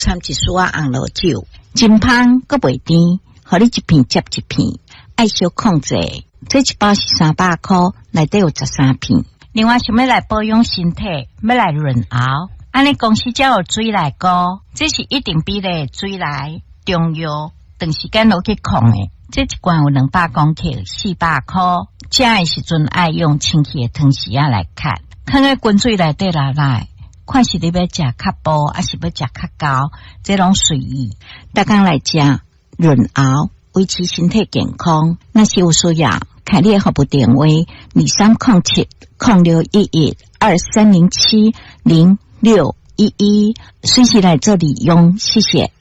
掺一丝红萝酒，真香阁袂甜，互你一片接一片，爱小控制。这一包是300块，内底有13片。另外想要来保养身体，要来润喉，安尼公司才有水来膏，这是一定比例水来中药，长时间落去控的。这一罐有200公克，400块。食的时阵爱用清气的汤匙仔来看，放在滚水内底来，看是你要食较薄，还是要食较高，这拢随意。大家来食润喉，维持身体健康。若是有需要，开你的服务电话2307-0611-0611，随时来做利用，谢谢。